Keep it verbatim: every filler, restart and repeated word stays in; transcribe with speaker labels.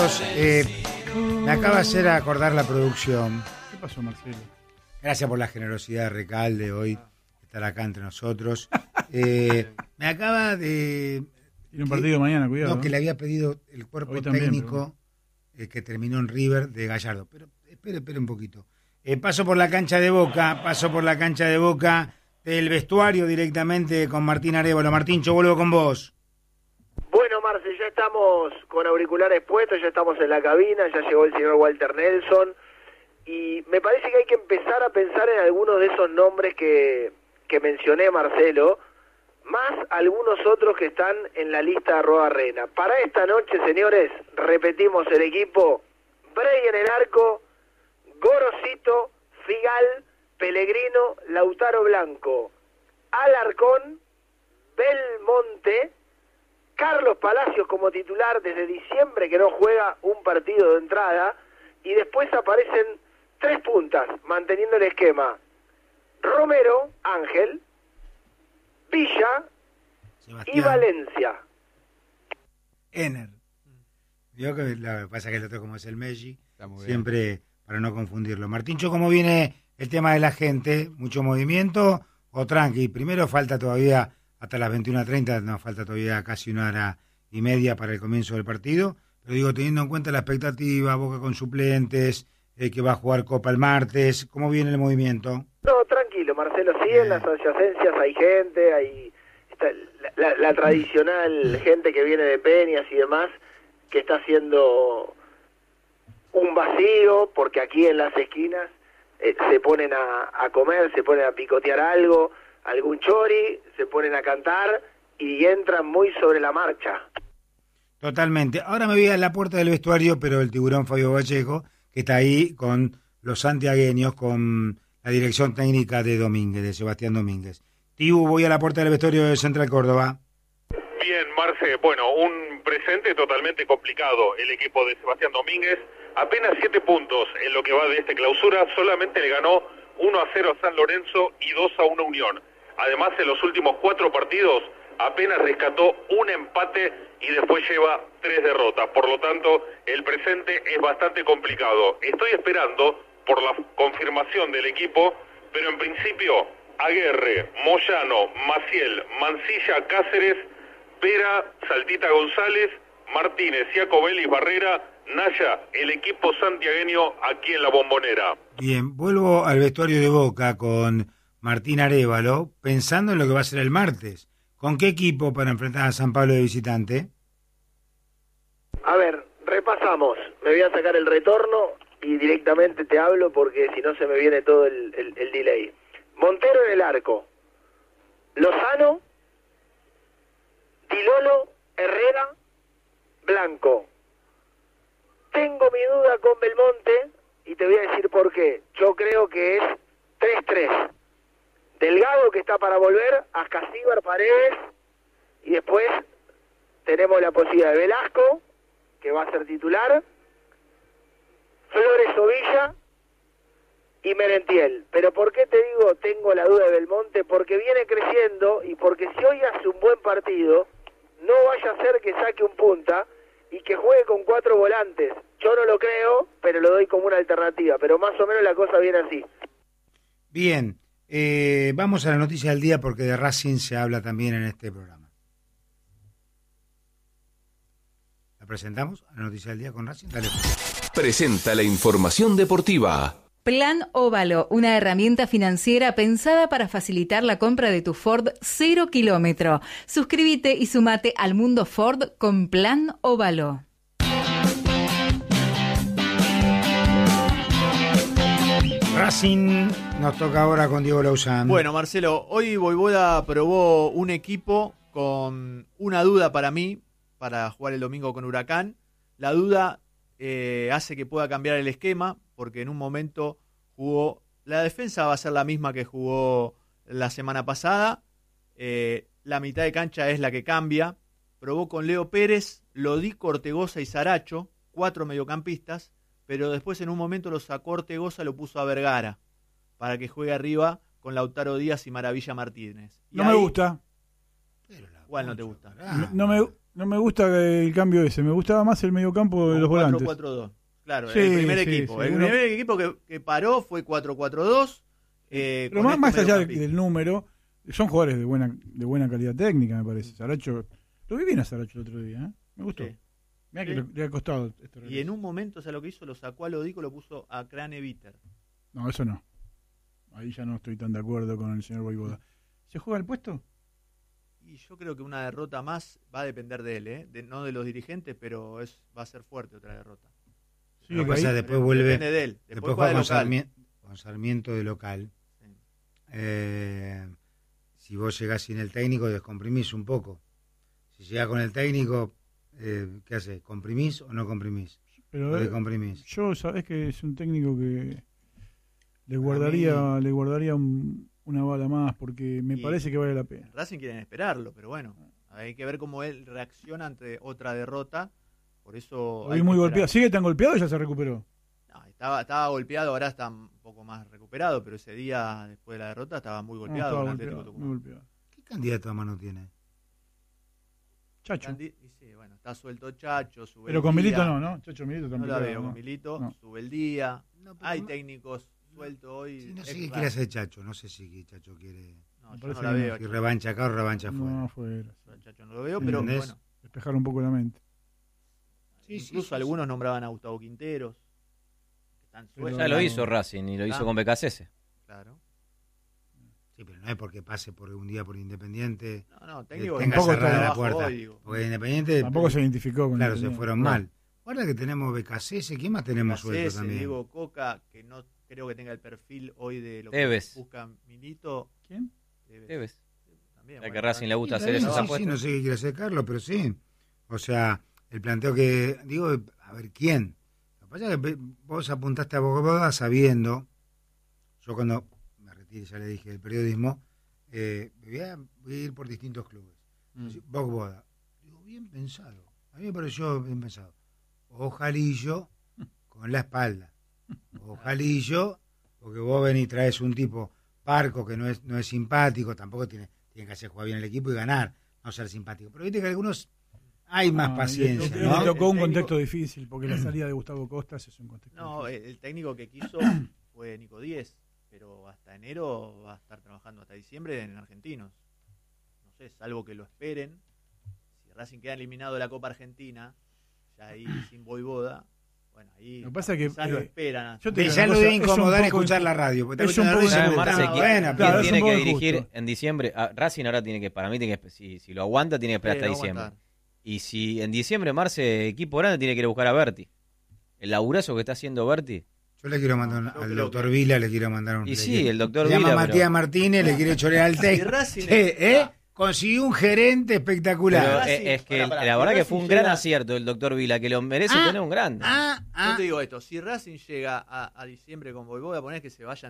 Speaker 1: amigos, eh, me acaba de hacer acordar la producción.
Speaker 2: ¿Qué pasó, Marcelo?
Speaker 1: Gracias por la generosidad de Recalde hoy, estar acá entre nosotros. Eh, me acaba de...
Speaker 2: Tiene un partido que, mañana, cuidado.
Speaker 1: No, que le había pedido el cuerpo
Speaker 2: Hoy también,
Speaker 1: técnico pero... eh, que terminó en River de Gallardo. Pero espere, espere un poquito. Eh, paso por la cancha de Boca, paso por la cancha de Boca, del vestuario directamente con Martín Arévalo. Martín, yo vuelvo con vos.
Speaker 3: Bueno, Marce, ya estamos con auriculares puestos, ya estamos en la cabina, ya llegó el señor Walter Nelson, y me parece que hay que empezar a pensar en algunos de esos nombres que, que mencioné, Marcelo, más algunos otros que están en la lista de Arroba Arena. Para esta noche, señores, repetimos el equipo: Bray en el arco, Gorosito, Figal, Pellegrino, Lautaro Blanco, Alarcón, Belmonte, Carlos Palacios como titular desde diciembre que no juega un partido de entrada, y después aparecen tres puntas manteniendo el esquema: Romero, Ángel, Villa Sebastián y Valencia.
Speaker 1: Ener. Yo que lo que pasa es que el otro, como es el Messi, siempre para no confundirlo. Martíncho, ¿cómo viene el tema de la gente? ¿Mucho movimiento o tranqui? Primero falta todavía hasta las veintiuna treinta, nos falta todavía casi una hora y media para el comienzo del partido, pero digo, teniendo en cuenta la expectativa, Boca con suplentes, eh, que va a jugar Copa el martes, ¿cómo viene el movimiento?
Speaker 3: No, tranquilo, Marcelo, sí, eh. en las adyacencias hay gente, hay está la, la, la tradicional gente que viene de Peñas y demás, que está haciendo un vacío, porque aquí en las esquinas eh, se ponen a, a comer, se ponen a picotear algo, algún chori, se ponen a cantar y entran muy sobre la marcha.
Speaker 1: Totalmente. Ahora me voy a la puerta del vestuario, pero el tiburón Fabio Vallejo, que está ahí con los santiagueños, con la dirección técnica de Domínguez, de Sebastián Domínguez. Tibu, voy a la puerta del vestuario de Central Córdoba.
Speaker 4: Bien, Marce, bueno, un presente totalmente complicado. El equipo de Sebastián Domínguez, apenas siete puntos en lo que va de esta clausura, solamente le ganó uno a cero a San Lorenzo y dos a uno a Unión. Además, en los últimos cuatro partidos apenas rescató un empate y después lleva tres derrotas. Por lo tanto, el presente es bastante complicado. Estoy esperando por la confirmación del equipo, pero en principio, Aguerre, Moyano, Maciel, Mancilla, Cáceres, Pera, Saltita González, Martínez, Iacobelli, Barrera, Naya, el equipo santiagueño aquí en la Bombonera.
Speaker 1: Bien, vuelvo al vestuario de Boca con Martín Arévalo, pensando en lo que va a ser el martes. ¿Con qué equipo para enfrentar a San Pablo de visitante?
Speaker 3: A ver, repasamos. Me voy a sacar el retorno y directamente te hablo porque si no se me viene todo el, el, el delay. Montero en el arco. Lozano, Tilolo, Herrera, Blanco. Tengo mi duda con Belmonte y te voy a decir por qué. Yo creo que es tres tres. Delgado, que está para volver, Ascasíbar, Paredes, y después tenemos la posibilidad de Velasco, que va a ser titular, Flores Ovilla y Merentiel. Pero ¿por qué te digo tengo la duda de Belmonte? Porque viene creciendo y porque si hoy hace un buen partido, no vaya a ser que saque un punta y que juegue con cuatro volantes. Yo no lo creo, pero lo doy como una alternativa, pero más o menos la cosa viene así.
Speaker 1: Bien. Eh, vamos a la noticia del día porque de Racing se habla también en este programa. ¿La presentamos? ¿La noticia del día con Racing? Dale.
Speaker 5: Presenta la información deportiva.
Speaker 6: Plan Óvalo, una herramienta financiera pensada para facilitar la compra de tu Ford cero kilómetro. Suscríbete y sumate al mundo Ford con Plan Óvalo.
Speaker 1: Racing nos toca ahora con Diego Lauzán.
Speaker 7: Bueno, Marcelo, hoy Voivoda probó un equipo con una duda para mí, para jugar el domingo con Huracán. La duda eh, hace que pueda cambiar el esquema, porque en un momento jugó... La defensa va a ser la misma que jugó la semana pasada. Eh, la mitad de cancha es la que cambia. Probó con Leo Pérez, Lodico, Ortegoza y Saracho, cuatro mediocampistas, pero después en un momento lo sacó Ortegoza, lo puso a Vergara, para que juegue arriba con Lautaro Díaz y Maravilla Martínez. Y
Speaker 2: no
Speaker 7: ahí,
Speaker 2: me gusta.
Speaker 1: Pero la
Speaker 7: ¿Cuál no te gusta?
Speaker 2: Ah, no, me, no me gusta el cambio ese, me gustaba más el mediocampo de los volantes.
Speaker 7: cuatro cuatro dos. Claro,
Speaker 2: Sí,
Speaker 7: el primer
Speaker 2: sí,
Speaker 7: equipo.
Speaker 2: sí,
Speaker 7: el
Speaker 2: uno...
Speaker 7: primer equipo que, que paró fue cuatro cuatro dos. Eh,
Speaker 2: Pero más, más allá del, del número, son jugadores de buena de buena calidad técnica, me parece. Saracho, lo vi bien a Saracho el otro día, ¿eh? Me gustó.
Speaker 7: Sí.
Speaker 2: Mirá
Speaker 7: Sí.
Speaker 2: que le, le ha costado. Este
Speaker 7: Y en un momento, o sea, lo que hizo, lo sacó a Lodico, lo puso a Craneviter.
Speaker 2: No, eso no. Ahí ya no estoy tan de acuerdo con el señor Voivoda. ¿Se juega el puesto?
Speaker 7: Y yo creo que una derrota más va a depender de él, ¿eh? De, no de los dirigentes, pero es va a ser fuerte otra derrota.
Speaker 2: Sí,
Speaker 1: Lo que
Speaker 2: que ahí-
Speaker 1: pasa, después vuelve.
Speaker 7: Depende de él. Después,
Speaker 1: Después
Speaker 7: juega
Speaker 1: juega
Speaker 7: de
Speaker 1: con,
Speaker 7: local.
Speaker 1: Sarmiento, con Sarmiento de local.
Speaker 7: Sí.
Speaker 1: Eh, si vos llegás sin el técnico, descomprimís un poco. Si llegás con el técnico, eh, ¿qué haces? ¿Comprimís o no comprimís?
Speaker 2: Pero
Speaker 1: ¿O
Speaker 2: eh,
Speaker 1: descomprimís?
Speaker 2: yo sabés que es un técnico que le guardaría, le guardaría un- una bala más porque me
Speaker 7: Y-
Speaker 2: parece que vale la pena.
Speaker 7: En Racing quieren esperarlo, pero bueno, hay que ver cómo él reacciona ante otra derrota. Por eso.
Speaker 2: Hoy
Speaker 7: hay
Speaker 2: muy
Speaker 7: que
Speaker 2: golpeado.
Speaker 7: esperar.
Speaker 2: ¿Sigue tan golpeado o ya se recuperó?
Speaker 7: No, estaba, estaba golpeado, ahora está un poco más recuperado, pero ese día, después de la derrota, estaba muy
Speaker 2: No,
Speaker 7: golpeado.
Speaker 2: estaba
Speaker 7: con Atlético
Speaker 2: golpeado,
Speaker 7: Tucumán.
Speaker 2: muy golpeado.
Speaker 1: ¿Qué candidato a mano tiene?
Speaker 2: Chacho.
Speaker 7: Candi- y sí, bueno, está suelto Chacho, sube
Speaker 2: Pero
Speaker 7: el
Speaker 2: con
Speaker 7: día.
Speaker 2: Milito no, ¿no? Chacho Milito
Speaker 7: No
Speaker 2: tampoco.
Speaker 7: la veo
Speaker 2: no.
Speaker 7: con Milito,
Speaker 2: No.
Speaker 7: sube el día.
Speaker 1: No, pero
Speaker 7: Hay
Speaker 1: ma-
Speaker 7: técnicos sueltos hoy.
Speaker 1: Sí, no sé
Speaker 7: ex
Speaker 1: qué quiere
Speaker 7: Racing.
Speaker 1: hacer Chacho. No sé si Chacho quiere.
Speaker 7: No,
Speaker 2: Me
Speaker 7: yo
Speaker 2: parece
Speaker 7: no la
Speaker 2: que
Speaker 7: veo.
Speaker 1: Si revancha acá o revancha afuera.
Speaker 2: No, afuera.
Speaker 7: Yo a Chacho no lo veo,
Speaker 2: Sí,
Speaker 7: pero
Speaker 1: ¿entendés?
Speaker 7: bueno.
Speaker 2: Despejar un poco la mente.
Speaker 1: Sí, sí,
Speaker 7: Incluso
Speaker 1: sí,
Speaker 7: algunos nombraban a Gustavo Quinteros. Que están
Speaker 2: Pero-
Speaker 7: sueltos.
Speaker 8: Ya lo hizo Racing y lo hizo
Speaker 7: Ah.
Speaker 8: con B K C S.
Speaker 7: Claro.
Speaker 1: Sí, pero no es porque pase por un día por Independiente.
Speaker 7: No, no,
Speaker 1: que
Speaker 7: técnico
Speaker 1: tenga
Speaker 2: tampoco
Speaker 1: cerrada la
Speaker 7: trabajo
Speaker 1: puerta.
Speaker 7: hoy, digo.
Speaker 1: Porque Independiente.
Speaker 2: Tampoco se identificó con
Speaker 1: Claro,
Speaker 2: el
Speaker 1: se
Speaker 2: tenía.
Speaker 1: fueron
Speaker 8: No.
Speaker 1: mal. Guarda que tenemos B K C S. ¿Quién más tenemos suelto
Speaker 7: Gacese,
Speaker 1: también?
Speaker 7: Diego Coca, que no creo que tenga el perfil hoy de lo
Speaker 8: Tevez.
Speaker 7: que busca Milito.
Speaker 2: ¿Quién?
Speaker 7: Tevez.
Speaker 8: Tevez.
Speaker 7: También,
Speaker 8: Ya que
Speaker 7: bueno,
Speaker 8: Racing le gusta
Speaker 1: Sí,
Speaker 8: hacer
Speaker 1: está
Speaker 8: esas
Speaker 1: bien, sí,
Speaker 8: apuestas.
Speaker 1: sí, no sé qué quiere hacer Carlos, pero sí. O sea, el planteo que. Digo, a ver, ¿quién? Lo que pasa es que vos apuntaste a Bogoboda sabiendo. Yo cuando me retiré, ya le dije, del periodismo, eh, voy, a, voy a ir por distintos clubes.
Speaker 7: Mm.
Speaker 1: Bogoboda. Digo, bien pensado. A mí me pareció bien pensado. Ojalillo con la espalda. Ojalillo, porque vos venís y traes un tipo parco que no es, no es simpático, tampoco tiene, tiene que hacer jugar bien el equipo y ganar, no ser simpático. Pero viste que algunos hay más
Speaker 2: Ah,
Speaker 1: paciencia,
Speaker 2: le- le-
Speaker 1: ¿no?
Speaker 2: Le tocó un
Speaker 7: El técnico-
Speaker 2: contexto difícil porque la salida de Gustavo Costas es un contexto
Speaker 7: No,
Speaker 2: difícil.
Speaker 7: el, el técnico que quiso fue Nico Díez, pero hasta enero va a estar trabajando hasta diciembre en Argentinos. No sé, salvo que lo esperen. Si Racing queda eliminado de la Copa Argentina, ya ahí sin Voivoda, bueno, ahí
Speaker 2: Lo que pasa es que,
Speaker 7: quizás lo
Speaker 2: eh,
Speaker 7: esperan.
Speaker 2: yo te
Speaker 1: Que
Speaker 2: digo
Speaker 1: ya
Speaker 2: una
Speaker 1: lo
Speaker 2: cosa,
Speaker 1: debe
Speaker 2: es un
Speaker 1: incomodar
Speaker 2: poco
Speaker 1: escuchar
Speaker 2: injusto.
Speaker 1: la radio. porque
Speaker 2: Es
Speaker 1: está
Speaker 2: un
Speaker 1: escuchando
Speaker 2: poco
Speaker 1: la radio y
Speaker 8: ¿Sabes,
Speaker 1: se
Speaker 8: Marce,
Speaker 1: está-
Speaker 8: quién,
Speaker 1: bueno,
Speaker 8: quién
Speaker 2: claro, es un
Speaker 8: tiene
Speaker 2: poco
Speaker 8: que dirigir
Speaker 2: injusto.
Speaker 8: en diciembre? Ah, Racing ahora tiene que, para mí, tiene que, si, si lo aguanta, tiene que esperar
Speaker 7: Sí,
Speaker 8: hasta
Speaker 7: no va a
Speaker 8: diciembre.
Speaker 7: aguantar.
Speaker 8: Y si en diciembre, Marce, equipo grande, tiene que ir a buscar a Berti. El laburazo que está haciendo Berti.
Speaker 1: Yo le quiero mandar un-
Speaker 7: Yo
Speaker 1: al
Speaker 7: creo
Speaker 1: doctor
Speaker 7: que-
Speaker 1: Vila, le quiero mandar un...
Speaker 8: Y
Speaker 1: le
Speaker 8: sí,
Speaker 1: quiero-
Speaker 8: el doctor
Speaker 1: Se llama
Speaker 8: Vila,
Speaker 1: Matías
Speaker 8: pero-
Speaker 1: Martínez, le quiere chorear al
Speaker 7: Si
Speaker 1: técnico.
Speaker 7: Racing
Speaker 1: Che,
Speaker 7: es-
Speaker 1: ¿eh? Consiguió un gerente espectacular.
Speaker 8: Pero
Speaker 7: Racing-
Speaker 8: es, es que
Speaker 7: pará, pará,
Speaker 8: la
Speaker 7: si
Speaker 8: verdad que
Speaker 7: Racing
Speaker 8: fue un gran
Speaker 7: llega-
Speaker 8: acierto el doctor Vila, que lo merece
Speaker 1: Ah,
Speaker 8: tener un grande.
Speaker 1: Ah, ah.
Speaker 7: Yo te digo esto, si Racing llega a, a diciembre con Voivoda, poner que se vayan